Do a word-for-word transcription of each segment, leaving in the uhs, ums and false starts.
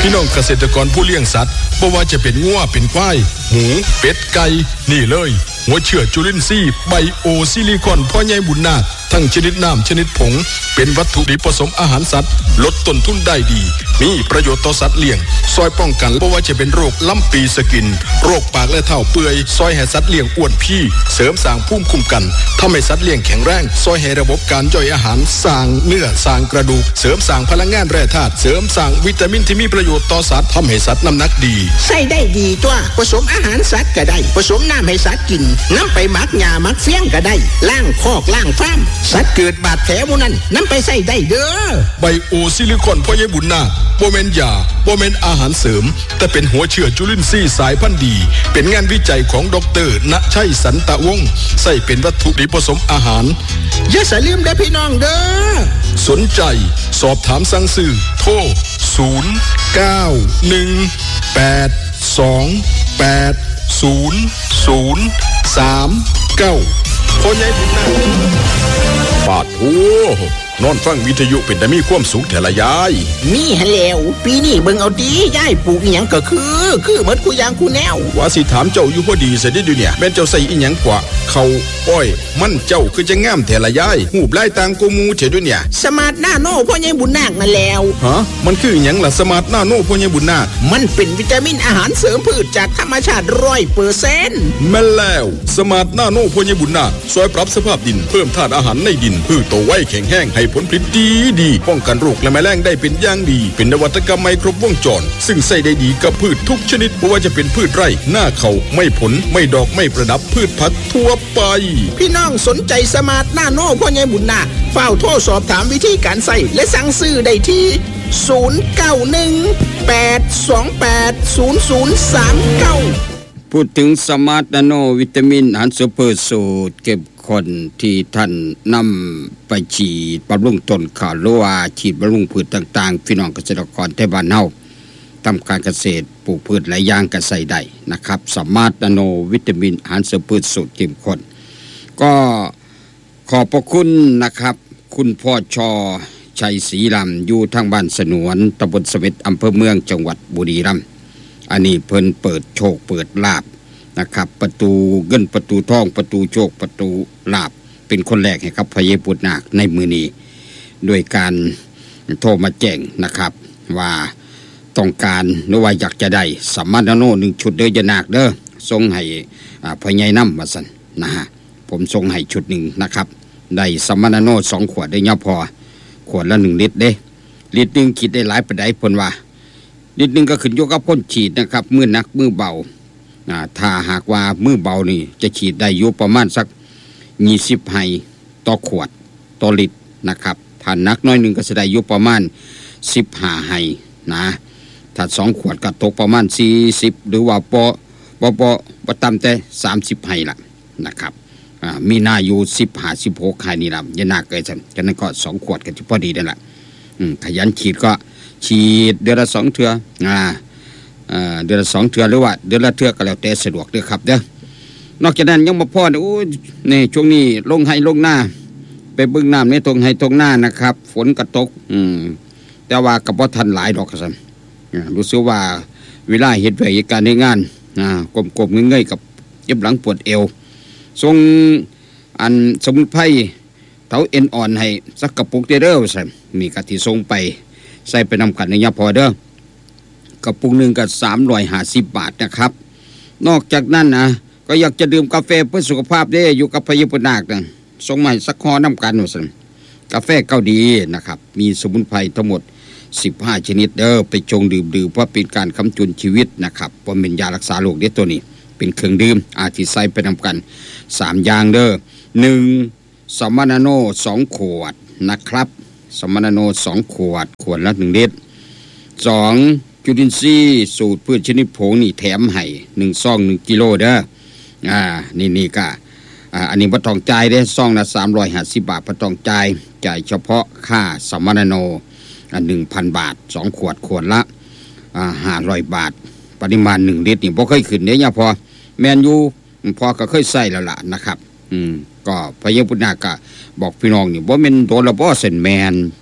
พี่น้องเกษตรกรผู้เลี้ยงสัตว์บ่ว่าจะเป็นงัวเป็นควายหมูเป็ดไก่นี่เลยหัวเชื้อจุลินทรีย์ไบโอซิลิคอนพ่อใหญ่บุญนาคทั้งชนิดน้ำชนิดผงเป็นวัตถุดิบผสมอาหารสัตว์ลดต้นทุนได้ดีมีประโยชน์ต่อสัตว์เลี้ยงซอยป้องกันบ่ว่าจะเป็นโรคลำปีสกินโรคปากและเท้าเปื่อยซอยให้สัตว์เลี้ยงอ้วนพี่เสริมสร้างภูมิคุ้มกันทำให้สัตว์เลี้ยงแข็งแรงซอยให้ระบบการย่อยอาหารสร้างเนื้อสร้างกระดูกเสริมสร้างพลังงานแร่ธาตุเสริมสร้างวิตามินที่มีประโยชน์ต่อสัตว์ทำให้สัตว์น้ำหนักดีใส่ได้ดีตัวผสมอาหารสัตว์ก็ได้ผสมน้ำให้สัตว์กินน้ำไปหมักหญ้าหมักเฟี้ยงก็ได้ล้างคอกล้างฟาร์มสัตว์เกิดบาดแผลหมู่นั้นน้ำไปใส่ได้เด้อไบโอซิลิคอนพ่อใหญ่บุญนาคบ่แม่นยาบ่แม่นอาหารเสริมแต่เป็นหัวเชื้อจุลินทรีย์สายพันธุ์ดีเป็นงานวิจัยของดร.ณชัยสันตะวงศ์ใส่เป็นวัตถุดิบผสมอาหารอย่าสลืมเด้อพี่น้องเด้อสนใจสอบถามสั่งซื้อโทรศูนย์ เก้า หนึ่ง แปด สอง แปด ศูนย์ ศูนย์ สาม เก้าพ่อใหญ่บุญนาคบาดโหนอนฟังวิทยุเป็นแต่มีความสุขแท้ละยายมีฮะแล้วปีนี้เบิ่งเอาดียายปลูกอีหยังก็คือคือหมดกูอย่างกูแนวว่าสิถามเจ้าอยู่พอดีซะดิเนี่ยแม่นเจ้าใส่อีหยังกว่าเขาอ้อยมันเจ้าคือจะงามแท้ละยายหูบลายต่างกูมูเฉยด้วยเนี่ยสมาร์ทนาโนพ่อใหญ่บุญนาคนั่นแล้วฮะมันคืออีหยังล่ะสมาร์ทนาโนพ่อใหญ่บุญนาคมันเป็นวิตามินอาหารเสริมพืชจากธรรมชาติ ร้อยเปอร์เซ็นต์แม่นแล้วสมาร์ทนาโนพ่อใหญ่บุญนาคช่วยปรับสภาพดินเพิ่มธาตุอาหารในดินพืชโตไวแข็งแรงให้ผลผลิตดีดีป้องกันโรคและแมลงได้เป็นอย่างดีเป็นนวัตกรรมไมโครวงจรซึ่งใส่ได้ดีกับพืชทุกชนิดไม่ว่าจะเป็นพืชไร่หน้าเขาไม่ผลไม่ดอกไม่ประดับพืชผักทั่วไปพี่น้องสนใจสมาร์ทนาโนพ่อใหญ่บุญนาคเฝ้าโทรสอบถามวิธีการใส่และสั่งซื้อได้ที่ศูนย์ เก้า หนึ่ง แปด สอง แปด ศูนย์ ศูนย์ สาม เก้าพูดถึงสมาร์ทนาโนวิตามินอาหารเสริมเพื่อสูตรเก็บคนที่ท่านนำไปฉีดบำรุงต้นข้าวหรือว่าฉีดบำรุงพืชต่างๆพี่น้องเกษตรกรที่บ้านเฮาทำการเกษตรปลูกพืชหลายอย่างก็ใส่ได้นะครับสมาร์ทนาโนวิตามินอาหารเสริมพืชสูตรเข้มข้นก็ขอบพระคุณนะครับคุณพ่อชอชัยศรีลำอยู่ทางบ้านสนวนตำบลเสม็ดอำเภอเมืองจังหวัดบุรีรัมย์อันนี้เพิ่นเปิดโชคเปิดลาภนะครับประตูเงินประตูทองประตูโชคประตูลาภเป็นคนแรกให้กับพระเยซูปุตนาคในมือนี้โดยการโทรมาแจ้งนะครับว่าต้องการหรือว่าอยากจะได้สัมมานาโนหนึ่งชุดเด้อจะนาคเด้อส่งให้พระใหญ่นำว่าซั่นนะฮะผมส่งให้ชุดหนึ่งนะครับได้สัมมานาโนสองขวดได้ยาพอขวดละหนึ่งลิตรเด้ลิตรนึงคิดได้หลายปานใดเพิ่นว่าลิตรนึงก็ขึ้นอยู่กับคนฉีดนะครับมือหนักมือเบาถ้าหากว่ามือเบานี่จะฉีดได้อยู่ประมาณสักยี่สิบไฮต่อขวดต่อลิตรนะครับถ้าหนักน้อยนึงก็จะได้อยู่ประมาณสิบห้าไฮนะถ้าสองขวดก็ตกประมาณสี่สิบหรือว่าปอปอปอบ่ต่ำแต่สามสิบไฮล่ะนะครับมีหน้าอยู่สิบห้า สิบหกไฮนี่ล่ะอย่าหนักเกินซั่นฉะนั้นก็สองขวดก็สิพอดีนั่นแหละอืมขยันฉีดก็ฉีดเดือนละสองเทื่ออ่าเดือนละสองเทื่อหรือว่าเดือนละเทื่อก็แล้วแต่สะดวกเด้อครับเด้อนอกจากนั้นยังบ่พอโอ้นี่ช่วงนี้ลงไห้ลงหน้าไปเบิ่งน้ำในตรงไห้ตรงหน้านะครับฝนก็ตกอืมแต่ว่าก็บ่ทันหลายดอกซั่นรู้สึกว่าเวลาเฮ็ดเวียกเหตุการณ์ในงานอ่ากลมๆเงยๆกับเจ็บหลังปวดเอวส่งอันสมุนไพรเถาเอ็นอ่อนให้สักกระปุกเด้อซั่นมีกะที่ส่งไปใส่ไปนำกันในยาพอเด้อกระปุกหนึ่งก็สามร้อยห้าสิบบาทนะครับนอกจากนั้นนะก็อยากจะดื่มกาแฟเพื่อสุขภาพได้อยู่กับพระเยซูปุตนาคนะส่งมาสักคอน้ำกันว่าซั่นกาแฟเกาดีนะครับมีสมุนไพรทั้งหมดสิบห้าชนิดเด้อไปชงดื่มดื่มเพราะเป็นการค้ำจุนชีวิตนะครับเพราะเป็นยารักษาโรคเด้อตัวนี้เป็นเครื่องดื่มอาทิใส่ไปนำกันสามอย่างเด้อหนึ่งสมานาโนสองขวดนะครับสมานาโนสองขวดขวดละหนึ่งลิตรสองจุลินทรีย์สูตรพืชชนิดผงนี่แถมให้หนึ่งซองหนึ่งกิโลเด้ออ่านี่นี่ก็อ่าอันนี้บ่ต้องจ่ายเด้ซองละสามร้อยห้าสิบบาทบ่ต้องจ่ายจ่ายเฉพาะค่าสมานาโนอ่า หนึ่งพัน บาทสองขวดขวดละอ่าห้าร้อยบาทปริมาณหนึ่งลิตรนี่บ่เคยขึ้นเด้ยะพอแม่นอยู่พอก็เคยใช้แล้วล่ะนะครับอืมก็พระเยซูปุตนาคก็บอกพี่น้องนี่บ่แม่นโดนละบ่เส้นแม่น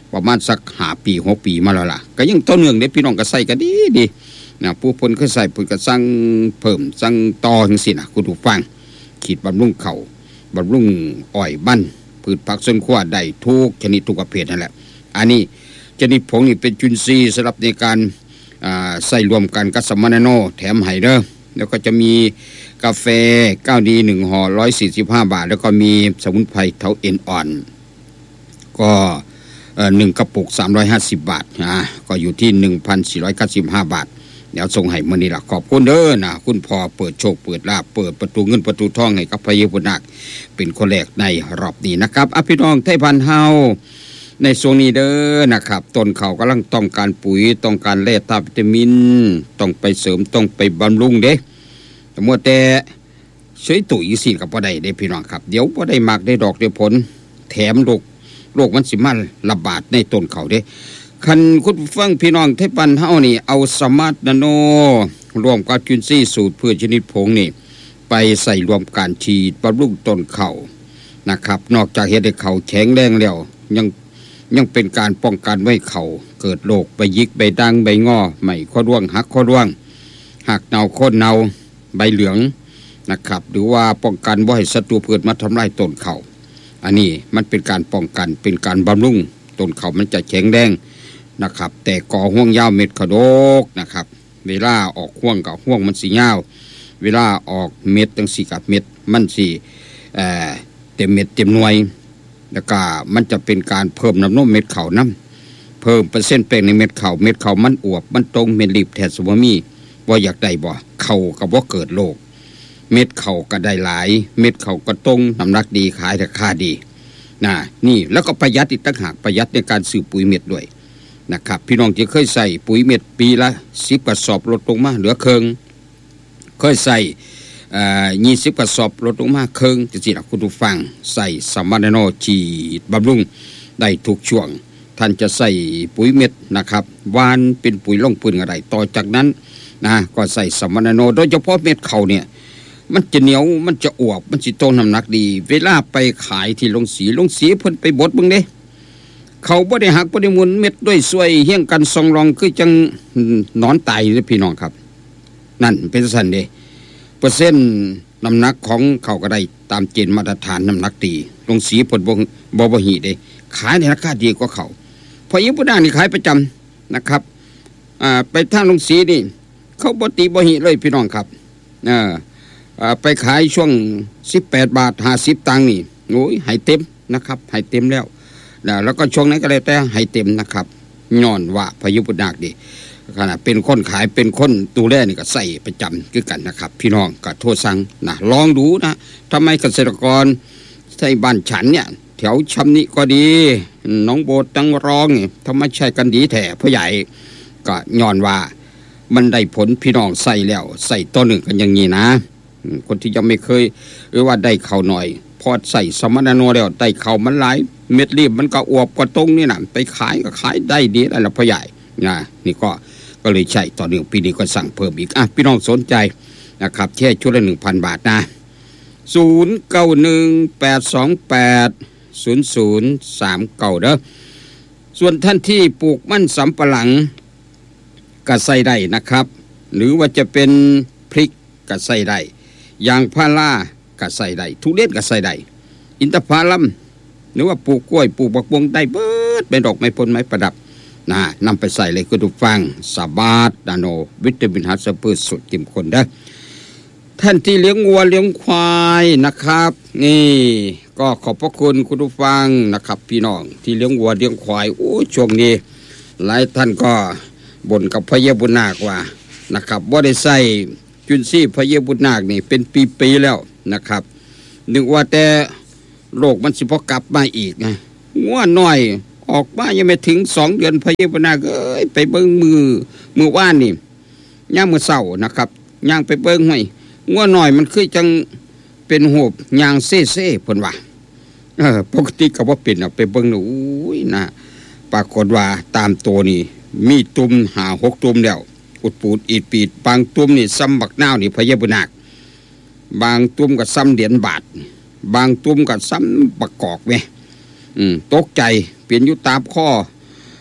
ประมาณสักห้าปีหกปีมาแล้วล่ะก็ยังต้นเนื่องเด้พี่น้องก็ใส่ก็ดีดีนะผู้เพิ่นเคยใส่เพิ่นก็สั่งเพิ่มสั่งต่อจังซี่น่ะคุณผู้ฟังขีดบำรุงข้าวบำรุงอ้อยบั้นพืชผักสวนครัวได้ทุกชนิดทุกประเภทนั่นแหละอันนี้ชนิดผงนี่เป็นจุลินทรีย์สำหรับในการอ่าใส่รวมกันกับสมนาโนแถมให้เด้อแล้วก็จะมีกาแฟเก้าดีหนึ่งห่อหนึ่งร้อยสี่สิบห้าบาทแล้วก็มีสมุนไพรเถาเอ็นอ่อนก็เอ่อหนึ่งกระปุกสามร้อยห้าสิบบาทนะก็อยู่ที่ หนึ่งพันสี่ร้อยเก้าสิบห้า บาทเดี๋ยวส่งให้มื้อนี้ล่ะขอบคุณเด้อนะคุณพ่อเปิดโชคเปิดลาภเปิดประตูเงินประตูทองให้กับพระเยซูนาคเป็นคนแรกในรอบนี้นะครับอ่ะพี่น้องไทยพันธุ์เฮาในช่วงนี้เด้อนะครับต้นเขากำลังต้องการปุ๋ยต้องการแร่ธาตุวิตามินต้องไปเสริมต้องไปบำรุงเด้แต่เมื่อแต่เฉยตุ๋ยสิกับบ่ได้เด้พี่น้องครับเดี๋ยวบ่ได้มากได้ดอกได้ผลแถมโรคโรคมันสิมาระบาดในต้นเขาเด้คันคุณฟังพี่น้องไทยปันเฮานี่เอาสมาร์ทนาโนรวมกับจุลินทรีย์สูตรพืชชนิดผงนี่ไปใส่รวมการฉีดบำรุงต้นเขานะครับนอกจากเฮ็ดให้เขาแข็งแรงแล้วยังยังเป็นการป้องกันไว้เขาเกิดโรคใบยิกใบด่างใบงอไหม้ข้อร่วงหักข้อร่วงหักเนาโค่นเนาใบเหลืองนะครับหรือว่าป้องกันบ่ให้ศัตรูพืชมาทำลายต้นเขาอันนี้มันเป็นการป้องกันเป็นการบำรุงต้นเขามันจะแข็งแรงนะครับแต่ก่อห่วงยาวเม็ดขดกนะครับเวลาออกห่วงกับห่วงมันสียาวเวลาออกเม็ดจังสีกับเม็ดมันสีเอ่อเต็มเม็ดเต็มหน่วยแล้วก็มันจะเป็นการเพิ่มน้ำนมเม็ดเขาน้ำเพิ่มเปอร์เซ็นต์แป้งในเม็ดเขาเม็ดเขามันอวบมันตรงเม็ดรีบแทนสมมีว่าอยากได้บ่เขากับว่าเกิดโรคเม็ดเขาก็ได้หลายเม็ดเขาก็ตรงน้ำหนักดีขายราคาดีนะนี่แล้วก็ประหยัดอีกต่างหากประหยัดในการซื้อปุ๋ยเม็ดด้วยนะครับพี่น้องที่เคยใส่ปุ๋ยเม็ดปีละสิบกระสอบลดลงมาเหลือครึ่งเคยใส่เอ่อยี่สิบกระสอบลดลงมาครึ่งจังซี่ล่ะคุณผู้ฟังใส่สมมานาโนฉีดบำรุงได้ทุกช่วงท่านจะใส่ปุ๋ยเม็ดนะครับหวานเป็นปุ๋ยลงพื้นอะไรต่อจากนั้นนะก็ใส่สมมานาโนโดยเฉพาะเม็ดเขาเนี่ยมันจะเหนียวมันจะอวบมันสิโตน้ำหนักดีเวลาไปขายที่โรงสีโรงสีเพิ่นไปบดเบิ่งเด้เขาบ่ได้หักบ่ได้หมุนเม็ดด้วยสวยเฮี้ยงกันสองรองคือจังนอนตายเด้อพี่น้องครับนั่นเป็นซั่นเด้เปอร์เซ็นต์น้ำหนักของเขาก็ได้ตามเกณฑ์มาตรฐานน้ำหนักดีโรงสีเพิ่นบ่บ่บ่หิเด้ขายในราคาดีกว่าเขาเพราะอีผู้ด่างนี่ขายประจำนะครับอ่าไปทางโรงสีนี่เขาบ่ติบ่หิเลยพี่น้องครับเออไปขายช่วงสิบแปดบาทห้าสิบตังค์นี่โอ้ยให้เต็มนะครับให้เต็มแล้วแล้วก็ช่วงนั้นก็เลยแต่ให้เต็มนะครับย้อนว่าพายุพุนาคดีขณะเป็นคนขายเป็นคนดูแลนี่ก็ใส่ประจำคือกันนะครับพี่น้องก็โทษสั่งนะลองดูนะทำไมเกษตรกรใช่บ้านฉันเนี่ยแถวชำนิก็ดีน้องโบดตังรองนี่ทำไมใช่กันดีแท้พ่อใหญ่ก็ย้อนว่ามันได้ผลพี่น้องใส่แล้วใส่ตัวหนึ่งกันอย่างนี้นะคนที่ยังไม่เคยหรือว่าได้เข่าหน่อยพอใส่สมนาโนแล้วได้เข่ามันหลายเม็ดรีบมันก็อวบกว่าตรงนี่นะไปขายก็ขายได้ดีแล้วล่ะพ่อใหญ่นะนี่ก็ก็เลยใช่ต่อเนื่องปีนี้ก็สั่งเพิ่มอีกอ่ะพี่น้องสนใจนะครับแค่ชุดละ หนึ่งพัน บาทนะศูนย์ เก้า หนึ่ง แปด สอง แปด ศูนย์ ศูนย์ สาม เก้าเด้อส่วนท่านที่ปลูกมันสำปะหลังก็ใส่ได้นะครับหรือว่าจะเป็นพริกก็ใส่ได้ยางพาราก็ใส่ได้ทุเรียนก็ใส่ได้อินทผลัมหรือว่าปลูกกล้วยปลูกบักบวงได้เบิดเป็นดอกไม้ผลไม้ประดับนะนำไปใส่เลยคุณผู้ฟังสบาดนาโนวิตามินฮัสเปอร์สุดเข้มข้นเด้อท่านที่เลี้ยงวัวเลี้ยงควายนะครับนี่ก็ขอบพระคุณคุณผู้ฟังนะครับพี่น้องที่เลี้ยงวัวเลี้ยงควายโอ้ช่วงนี้หลายท่านก็บ่นกับพระเยซูบุญนาคว่านะครับบ่ได้ใส่จุลินทรีย์พระเยซูบุญนาคนี่เป็นปีๆแล้วนะครับนึกว่าแต่โรคมันสิพอกลับมาอีกนะงัวน้อยออกมายังไม่ถึงสองเดือนพระเยซูบุญนาคเอ้ยไปเบิ่งมือมือว่านนี่ย่างมื้อเช้านะครับย่างไปเบิ่งห้วยงัวน้อยมันคือจังเป็นโหบย่างเซ่ๆเพิ่นว่าเออปกติก็บ่เป็นเอาไปเบิ่งน่ะอุ้ยนะปรากฏว่าตามตัวนี่มีตุ่มหาหกตุ่มแล้วอุดปูดอีดปีดบางตุ่มนี่ซ้ำบักนาวนี่พระเยซูบุญนาคบางตุ่มก็ซ้ำเหรียญบาทบางตุ่มก็ซ้ำบักกอกแม่อืมตกใจเปลี่ยนอยู่ตามข้อ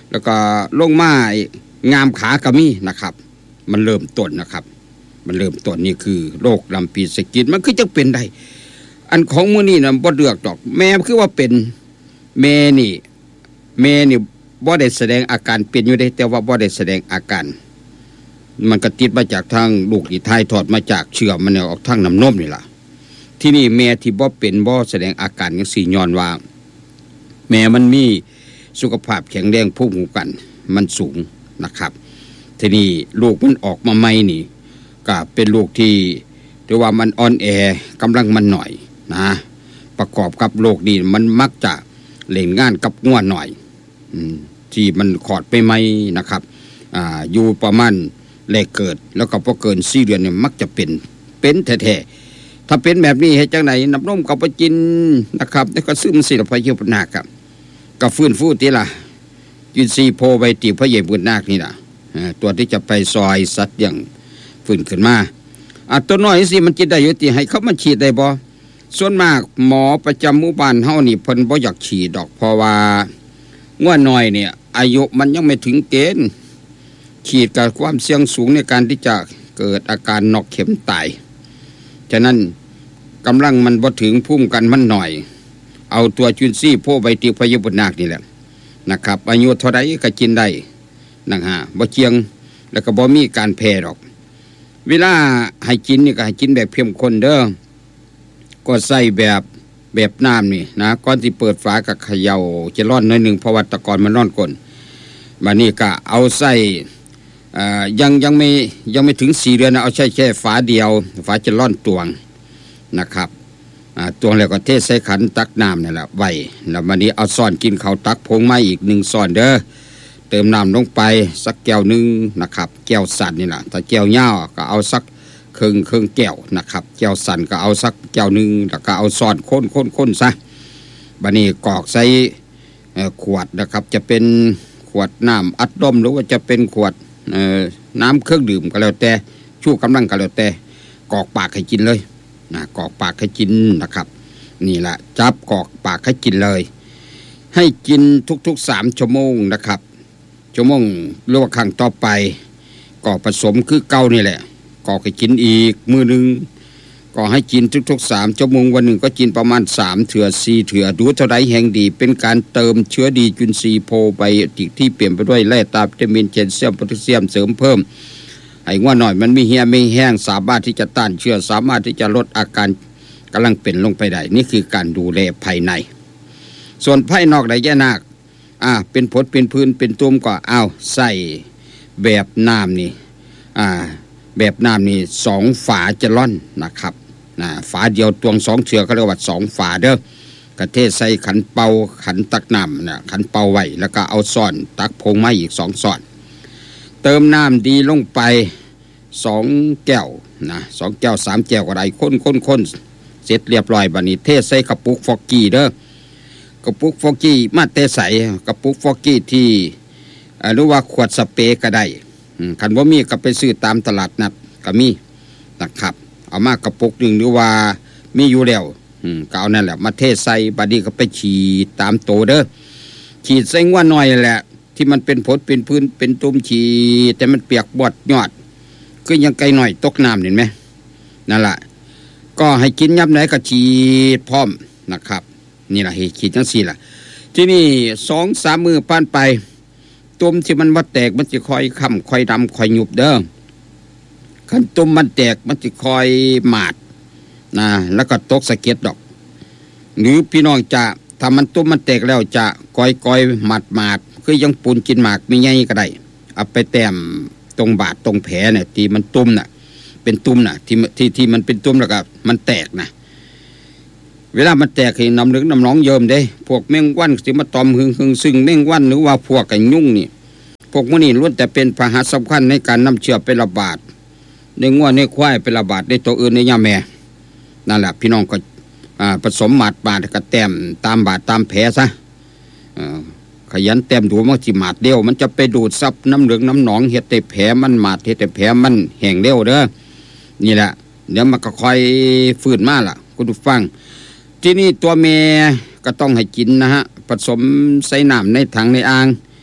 แล้วก็ลงมางามขาก็มีนะครับมันเริ่มต้นนะครับมันเริ่มต้นนี่คือโรคลำปีสกินมันคือจังเป็นได้อันของมื้อนี้น่ะบ่เลือกดอกแม่คือว่าเป็นแม่นี่แม่นี่บ่ได้แสดงอาการเป็นอยู่ได้แต่ว่าบ่ได้แสดงอาการมันก็ติดมาจากทางลูกที่ถ่ายทอดมาจากเชื้อมันออกทางน้ำนมนี่ล่ะที่นี่แม่ที่บ่เป็นบ่แสดงอาการจังซี่ย้อนว่าแม่มันมีสุขภาพแข็งแรงภูมิคุ้มกันมันสูงนะครับทีนี้ลูกมันออกมาใหม่นี่ก็เป็นลูกที่เรียกว่ามันอ่อนแอกำลังมันหน่อยนะประกอบกับโรคนี้มันมักจะเล่นงานกับงัวหน่อยอืมที่มันขอดไปไหมนะครับอ่าอยู่ประมาณแรกเกิดแล้วก็พอเกินสี่เดือนเนี่ยมักจะเป็นเป็นแท้ๆถ้าเป็นแบบนี้เฮ็ดจังไหนน้ำนมก็บ่กินนะครับแล้วก็ซึมสิละพะเยบุญนาคครับก็ฟื้นฟูติล่ะจุลินทรีย์โพไบโอติกพระเยบุญนาคนี่ล่ะตัวที่จะไปซอยสัตว์อย่างฟื้นขึ้นมาอ่ะตัวน้อยสิมันกินได้อยู่ติให้เขามาฉีดได้บ่ส่วนมากหมอประจำหมู่บ้านเฮานี่เพิ่นบ่อยากฉีดดอกเพราะว่างัวน้อยเนี่ยอายุมันยังไม่ถึงเกณฑ์ฉีดกับความเสี่ยงสูงในการที่จะเกิดอาการนอกเข็มตายฉะนั้นกำลังมันบ่ถึงภูมิกันมันหน่อยเอาตัวจุลินทรีย์โพไบโอติกพระเยบุญนาคนี่แหละนะครับอายุเท่าใดก็กินได้นะฮะบ่เจียงแล้วก็บ่มีการแพ้ดอกเวลาให้กินนี่ก็ให้กินแบบเข้มข้นเด้อก็ใส่แบบแบบน้ำนี่นะก่อนที่เปิดฝาก็เขย่าจะร้อนหน่อยนึงเพราะว่าตะกอนมันร้อนก้นบัดนี้ก็เอาใส่อ่ายังยังไม่ยังไม่ถึงสี่เดือนนะเอาใช้แค่ฝาเดียวฝาจะร้อนตวงนะครับอ่าตวงแล้วก็เทใส่ขันตักน้ำนี่แหละไว้แล้วบัดนี้เอาซ่อนกินข้าวตักผงไม้อีกหนึ่งซ่อนเด้อเติมน้ำลงไปสักแก้วนึงนะครับแก้วสั่นนี่แหละถ้าแก้วเหย้าก็เอาสักครึ่งครึ่งแก้วนะครับแก้วสั่นก็เอาสักแก้วนึงแล้วก็เอาซ่อนข้นข้นข้นซะบัดนี้กรอกใส่ขวดนะครับจะเป็นขวดน้ำอัดลมหรือว่าจะเป็นขวดน้ำเครื่องดื่มก็แล้วแต่ชูกำลังก็แล้วแต่กรอกปากให้กินเลยนะกรอกปากให้กินนะครับนี่แหละจับกรอกปากให้กินเลยให้กินทุกๆสามชั่วโมงนะครับชั่วโมงหรือว่าครั้งต่อไปก็ผสมคือเก่านี่แหละก็ให้กินอีกมื้อนึงก็ให้กินทุกๆสามชั่วโมงวันหนึ่งก็กินประมาณสามเถื่อสี่เถื่อดูเท่าใดแห่งดีเป็นการเติมเชื้อดีจุลินทรีย์โพไบโอติกที่เปลี่ยนไปด้วยแร่ธาตุวิตามินแคลเซียมโพแทสเซียมเสริมเพิ่มให้งัวหน่อยมันมีเหี่ยไม่แห้งสามารถที่จะต้านเชื้อสามารถที่จะลดอาการกำลังเป็นลงไปได้นี่คือการดูแลภายในส่วนภายนอกได้แย่นักอ่าเป็นผดเป็นพื้นเป็นตุ่มก็เอาใส่แบบน้ำนี่อ่าแบบน้ำนี่สองฝาจะล่อนนะครับนะฝาเดียวตวงสองเถื่อเขาเรียกว่าสองฝาเด้อกระเทศใส่ขันเป่าขันตักน้ำนะขันเป่าไว้แล้วก็เอาซ่อนตักผงไม้อีกสองซ่อนเติมน้ำดีลงไปสองแก้วนะสองแก้วสามแก้วก็ได้ข้นข้นข้นเสร็จเรียบร้อยบัดนี้เทใส่กระปุกฟอกกี้เด้อกระปุกฟอกกี้มาเทใส่กระปุกฟอกกี้ที่หรือว่าขวดสเปรย์ก็ได้คันว่ามีก็ไปซื้อตามตลาดนัดก็มีนะครับเอามากระปุกหนึ่งหรือว่ามีอยู่แล้วก็เอานั่นแหละมาเทใส่บัดนี้ก็ไปฉีดตามโตเด้อฉีดใส่งัวหน่อยแหละที่มันเป็นผดเป็นพื้นเป็นตุ่มฉีดแต่มันเปียกบดยอดก็ยังไกลหน่อยตกน้ำเห็นไหมนั่นแหละก็ให้กินยับไหนก็ฉีดพร้อมนะครับนี่แหละให้ฉีดทั้งสี่แหละที่นี่สองสามมือผ่านไปตุ่มที่มันมาแตกมันจะคอยค่ำคอยดำคอยหยุบเด้อขันตุ่มมันแตกมันจะคอยหมาดนะแล้วก็ตกสะเก็ดดอกหรือพี่น้องจะถ้ามันตุ่มมันแตกแล้วจะคอยคอยหมาดหมาดคือยังปูนกินหมากไม่ใหญ่ก็ได้เอาไปแต้มตรงบาดตรงแผลเนี่ยที่มันตุ่มน่ะเป็นตุ่มน่ะที่ที่ที่มันเป็นตุ่มแล้วก็มันแตกนะเวลามันแตกให้น้ำเหลืองน้ำหนองเยิ้มเด้พวกแมงวันสิมาตอมหึงหึงซึ่งแมงวันหรือว่าพวกไก่ยุ่งนี่พวกมันนี่ล้วนแต่เป็นพาหะสำคัญในการนำเชื้อไประบาดในงัวในควายไประบาดในตัวอื่นในย่าแม่นั่นแหละพี่น้องก็ผสมหมาดบาดกับแต้มตามบาดตามแผลซะขยันแต้มดูมันสิหมาดเดียวมันจะไปดูดซับน้ำเหลืองน้ำหนองเฮ็ดแต่แผลมันหมาดเฮ็ดแต่แผลมันแห้งเร็วเด้อนี่แหละเดี๋ยวมันก็ค่อยฟื้นมาล่ะคุณผู้ฟังที่นี่ตัวเมียก็ต้องให้กินนะฮะผสมใส่น้ำในถังในอ่าง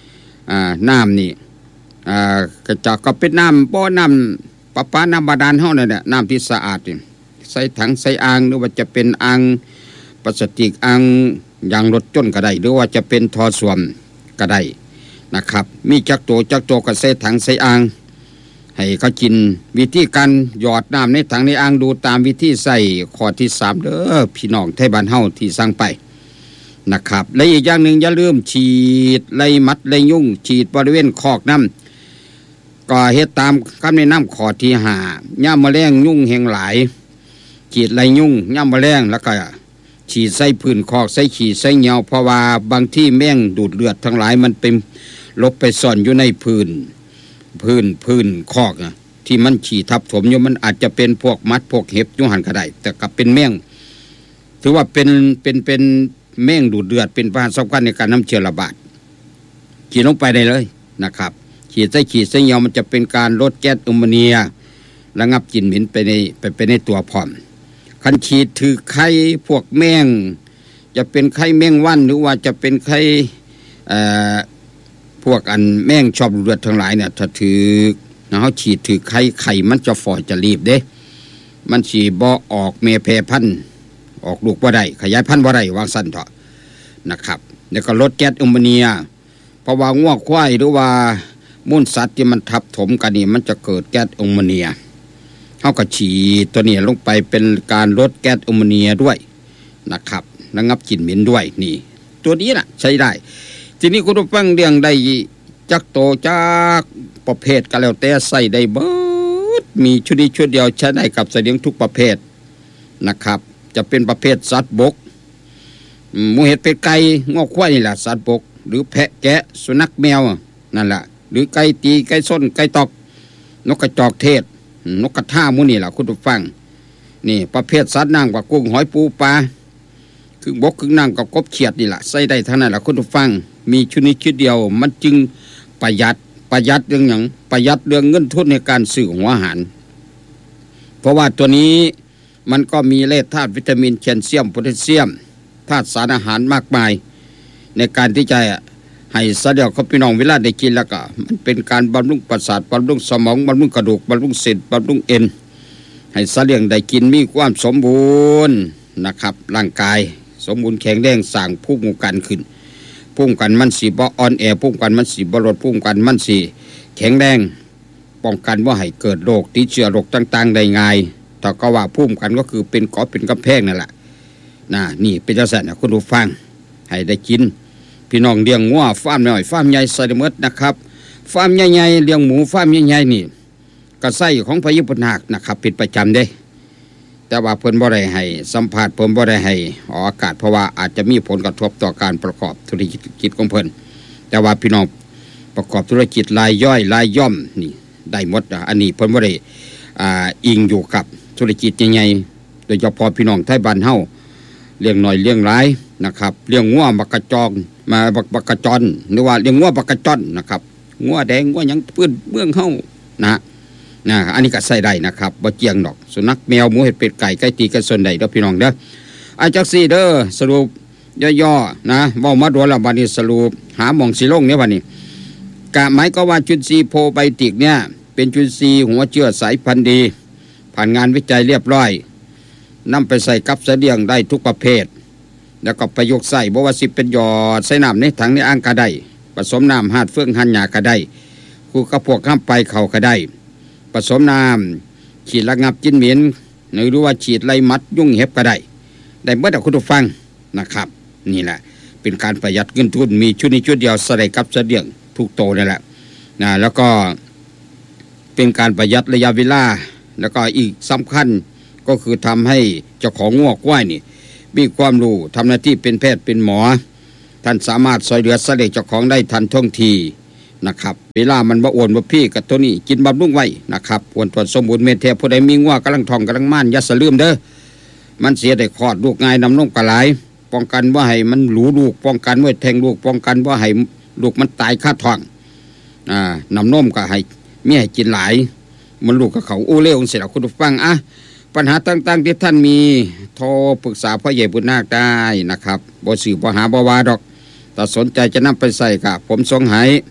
อ่าน้ำนี่อ่าก็จะก็เป็นน้ำบ่อน้ำประปาน้ำบาดาลเฮานั่นแหละน้ำที่สะอาดนี่ใส่ถังใส่อ่างหรือว่าจะเป็นอ่างพลาสติกอ่างยางรถจนก็ได้หรือว่าจะเป็นท่อส้วมก็ได้นะครับมีจักโตจักโตก็ใส่ถังใส่อ่างให้เขากินวิธีการหยอดน้ำในถังในอ่างดูตามวิธีใส่ข้อที่สามเด้อพี่น้องไทยบ้านเฮาที่สั่งไปนะครับและอีกอย่างหนึ่งอย่าลืมฉีดไล่มัดไล่ยุ่งฉีดบริเวณคอกน้ำก็เฮ็ดตามคำแนะนำข้อที่ห้าย่ามแมลงยุ่งแห่งหลายฉีดไล่ยุ่งย่ามแมลงแล้วก็ฉีดใส่พื้นคอกใส่ฉีดใส่เหงาเพราะว่าบางที่แมงดูดเลือดทั้งหลายมันเป็นลบไปซ่อนอยู่ในพื้นพื้นพื้นคอกนะที่มันฉีดทับถมอยู่มันอาจจะเป็นพวกมัดพวกเห็บยุหันก็ได้แต่กับเป็นแมงถือว่าเป็นเป็นเป็นแมงดูดเลือดเป็นพาหะสำคัญในการนำเชื้อระบาดฉีดลงไปได้เลยนะครับฉีดใส่ฉีดใส่เหงามันจะเป็นการลดแก๊สแอมโมเนียระงับกลิ่นเหม็นไปในไปไปในตัวพร้อมคันฉีดถือไข้พวกแมงจะเป็นไข้แมงวันหรือว่าจะเป็นไข้เอ่อพวกอันแมงชอบเลือดทั้งหลายเนี่ยถ้าถือนะเขาฉีดถือไข้ไข่มันจะฝ่อจะรีบเด้มันสิบ่ออกเมแพร่พันธุ์ออกลูกบ่ได้ขยายพันธุ์บ่ได้วางสั้นเถาะนะครับแล้วก็ลดแก๊สแอมโมเนียเพราะว่างัวควายหรือว่ามูลสัตว์ที่มันทับถมกันนี่มันจะเกิดแก๊สแอมโมเนียเขาก็ฉีดตัวนี้ลงไปเป็นการลดแก๊สแอมโมเนียด้วยนะครับระงับกลิ่นเหม็นด้วยนี่ตัวนี้น่ะใช้ได้ทีนี้คุณผู้ฟังเรื่องได้จักโตจากประเภทก็แล้วแต่ใส่ได้เบิดมีชุดนี้ชุดเดียวใช้ได้กับสัตว์เลี้ยงทุกประเภทนะครับจะเป็นประเภทสัตว์บกหมูเห็ดเป็ดไก่งอกควายนี่แหละสัตว์บกหรือแพะแกะสุนัขแมวนั่นแหละหรือไก่ตีไก่ส้นไก่ตอกนกกระจอกเทศนกกระท่ามูนี่แหละคุณผู้ฟังนี่ประเภทสัตว์น้ำกับกุ้งหอยปูปลาคือบกคือน้ำกับกบเขียดนี่แหละใส่ได้ทั้งนั้นแหละคุณผู้ฟังมีชุดนี้ชุดเดียวมันจึงประหยัดประหยัดเรื่องอย่างประหยัดเรื่องเงินทุนในการซื้อหัวอาหารเพราะว่าตัวนี้มันก็มีแร่ธาตุวิตามินแคลเซียมโพแทสเซียมธาตุสารอาหารมากมายในการที่จะให้สะดวกกับพี่น้องเวลาได้กินแล้วก็มันเป็นการบำรุงประสาทบำรุงสมองบำรุงกระดูกบำรุงเส้นบำรุงเอ็นให้สะเลียงได้กินมีความสมบูรณ์นะครับร่างกายสมบูรณ์แข็งแรงสร้างภูมิคุ้มกันขึ้นภูมิคุ้มกันมันสิบ่อ่อนแอภูมิคุ้มกันมันสิบ่ลดภูมิคุ้มกันมันสิแข็งแรงป้องกันว่าให้เกิดโรคติดเชื้อโรคต่างๆได้ง่ายถ้าก็ว่าภูมิคุ้มกันก็คือเป็นเกาะเป็นกำแพงนั่นแหละนะนี่เป็นจังซั่นนะคุณผู้ฟังให้ได้กินพี่น้องเลี้ยงงัวฟาร์มน้อยฟาร์มใหญ่ใส่หมดนะครับฟาร์มใหญ่ๆเลี้ยงหมูฟาร์มใหญ่ๆนี่ก็ใส่ของพระยุพนาคนะครับเป็นประจำเด้แต่ว่าเพิ่นบ่ได้ให้สัมภาษณ์เพิ่นบ่ได้ให้ออกอากาศเพราะว่าอาจจะมีผลกระทบต่อการประกอบธุรกิจของเพิ่นแต่ว่าพี่น้องประกอบธุรกิจรายย่อยรายย่อมนี่ได้หมดอันนี้เพิ่นบ่ได้อ่าอิงอยู่กับธุรกิจใหญ่ๆโดยเฉพาะพี่น้องไทยบ้านเฮาเลี้ยงน้อยเลี้ยงหลายนะครับเลี้ยงงัวบักกระจองมาบักบักกระจอนหรือว่าเลี้ยงงัวบักกระจอนนะครับงัวแดงงัวหยังพื้นเมืองเฮานะนะอันนี้ก็ใส่ได้นะครับบ่เจียงดอกสุนัขแมวหมูเห็ดเป็ดไก่ไก่ตีไก่ส่วนใดเด้อพี่น้องเด้ออาจักซี่เด้อสรุปย่อๆนะเว้ามาโดนแล้วบัดนี้สรุปหาหม่องสิลงเนี่ยบัดนี้กะหมายก็ว่าจุลินทรีย์โพไบโอติกเนี่ยเป็นจุลินทรีย์หัวเชื้อสายพันธุ์ดีผ่านงานวิจัยเรียบร้อยนำไปใส่กับเสดียงได้ทุกประเภทแล้วก็ประโยคใส่บ่ว่าสิเป็นหยอดใส่น้ำในถังในอ่างก็ได้ผสมน้ำหาดเฟื่องหันหญ้าก็ได้คู่กับพวกข้ามไปเข้าก็ได้ผสมน้ำฉีดระงับกลิ่นเหม็นหรือว่าฉีดไล่มัดยุ่งเห็บก็ได้ได้เมื่อคุณผู้ฟังนะครับนี่แหละเป็นการประหยัดเงินทุนมีชุดนี้ชุดเดียวใส่กับเสดียงทุกโตนั่นแหละนะแล้วก็เป็นการประหยัดระยะเวลาแล้วก็อีกสำคัญก็คือทำให้เจ้าของงัวควายนี่มีความรู้ทำหน้าที่เป็นแพทย์เป็นหมอท่านสามารถช่วยเหลือเสด็จเจ้าของได้ทันท่วงทีนะครับเวลามันบ่อ้วนบ่พี่กับตัวนี้กินบำรุงไว้นะครับอ้วนทวนสมบูรณ์เมตเทผู้ใดมีงัวกำลังท้องกำลังม่านอย่าสะลืมเด้อมันเสียได้คลอดลูกง่ายนำนมกระหลายป้องกันว่าให้มันหลูลูกป้องกันว่าแทงลูกป้องกันว่าให้ลูกมันตายคาท้องอ่านำนมก็ให้มีให้กินหลายมันลูกกับเขาอู้เลี้ยวเสียแล้วคุณผู้ฟังอ่ะปัญหาต่างๆที่ท่านมีโทรปรึกษาพ่อใหญ่บุญนาคได้นะครับบ่สื่อบ่หาบ่ว่าดอกถ้าสนใจจะนำไปใส่กับผมส่งให้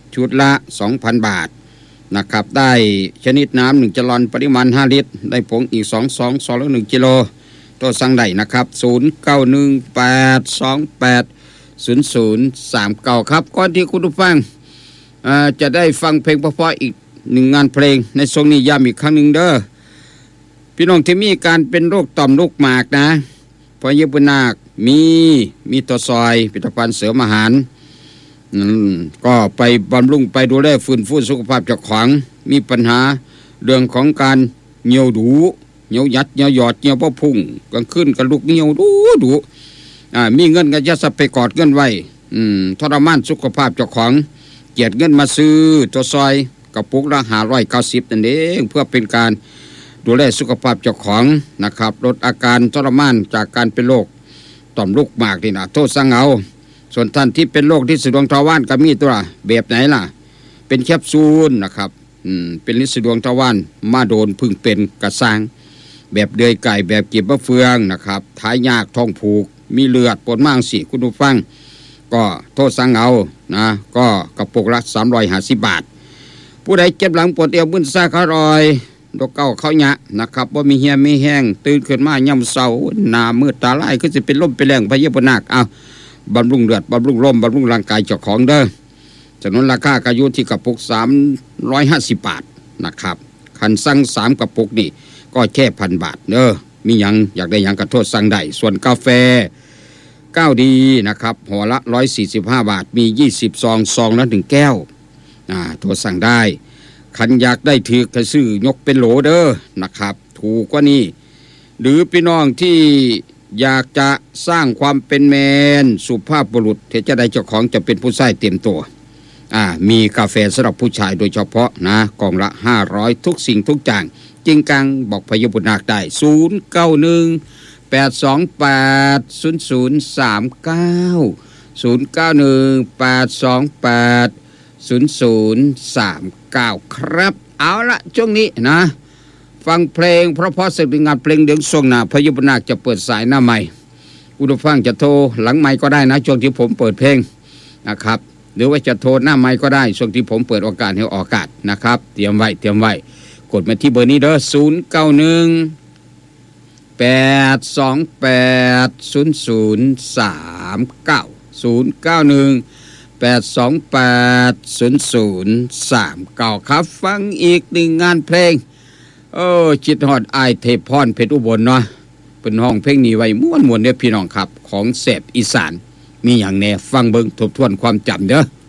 ชุดละ สองพัน บาทนะครับได้ชนิดน้ำหนึ่งแกลลอนปริมาณห้าลิตรได้ผงอีกสองซองซองละหนึ่งกิโลโทรสั่งได้นะครับศูนย์ เก้า หนึ่ง แปด สอง แปด ศูนย์ ศูนย์ สาม เก้าครับก่อนที่คุณผู้ฟังจะได้ฟังเพลงเพราะๆอีกหนึ่งงานเพลงในช่วงนี้ย้ำอีกครั้งหนึ่งเด้อพี่น้องที่มีการเป็นโรคต่อมลูกหมากนะพอเยบุนาคมีมีตัวซอยผลิตภัณฑ์เสริมอาหารก็ไปบำรุงไปดูแลฟื้นฟูสุขภาพเจ้าของมีปัญหาเรื่องของการเหี่ยวดูเหี่ยวยัดเหี่ยวหยอดเหี่ยวบ่พุ่งกลางคืนก็ลุกเหี่ยวดูดูอ่ามีเงินก็จะสับไปกอดเงินไว้อืมทรมานสุขภาพเจ้าของเกียดเงินมาซื้อตัวซอยกระปุกละห้าร้อยเก้าสิบนั่นเองเพื่อเป็นการดูแลสุขภาพเจ้าของนะครับลดอาการทรมานจากการเป็นโรคต่อมลูกหมากนี่นะโทษสั่งเอาส่วนท่านที่เป็นโรคที่สะดวกทวารก็มีตัวแบบไหนล่ะเป็นแคปซูลนะครับอืมเป็นลินสะดวกทวารมาโดนพึ่งเป็นกระซังแบบเดือยไก่แบบกีบมะเฟืองนะครับท้ายยากท้องผูกมีเลือดปนมั่งสิคุณผู้ฟังก็โทษสั่งเอานะก็กระปุกละสามร้อยห้าสิบบาทผู้ใดเจ็บหลังปวดเอวมึนซ่าขาลอยโรคเก่าเขาหยะนะครับว่ามีเหี่ยมีแห้งตื่นขึ้นมาย่ำเศร้าหน้ามืดตาลายก็จะเป็นลมเป็นแรงพยาธินาคเอาบำรุงเลือดบำรุงลมบำรุงร่างกายเจ้าของเด้อจำนวนราคาก็อยู่ที่กระปุกสามร้อยห้าสิบบาทนะครับคันสั่งสามกระปุกนี่ก็แค่พันบาทเด้อมีหยังอยากได้หยังกระโทษสั่งได้ส่วนกาแฟก้าวดีนะครับห่อละร้อยสี่สิบห้าบาทมียี่สิบซองซองละหนึ่งแก้วอ่าโทรสั่งได้คันอยากได้ถือกระซื้อยกเป็นโหลเด้อนะครับถูกกว่านี้หรือพี่น้องที่อยากจะสร้างความเป็นแมนสุภาพบุรุษเทจะได้เจ้าของจะเป็นผู้ชายเต็มตัวอ่ามีกาแฟสำหรับผู้ชายโดยเฉพาะนะกล่องละห้าร้อยทุกสิ่งทุกอย่างจริงกังบอกพยาบุญนาคได้ศูนย์ เก้า หนึ่ง แปด สอง แปด ศูนย์ ศูนย์ สาม เก้า ศูนย์ เก้า หนึ่ง แปด สอง แปด ศูนย์ ศูนย์ สาม เก้าครับเอาละช่วงนี้นะฟังเพลงเพราะเพราะสึกงานเพลงเดืองช่วงหน้าพยาบุญนาคจะเปิดสายหน้าใหม่คุณผู้ฟังจะโทรหลังไมค์ก็ได้นะช่วงที่ผมเปิดเพลงนะครับหรือว่าจะโทรหน้าไมค์ก็ได้ช่วงที่ผมเปิดโอกาสให้ออกอากาศนะครับเตรียมไว้เตรียมไว้กดมาที่เบอร์นี้เด้อศูนย์ เก้า หนึ่ง แปด สอง แปด ศูนย์ ศูนย์ สาม เก้า ศูนย์ เก้า หนึ่ง แปด สอง แปด ศูนย์ ศูนย์ สาม เก้าครับฟังอีกหนึ่งงานเพลงเออจิตฮอดอายเทพรเพชรอุบลเนาะเป็นห้องเพลงนี้ไว้ม่วนๆเด้อพี่น้องครับของแสบอีสานมีอย่างแน่ฟังเบิ่งทบทวนความจำเด้อ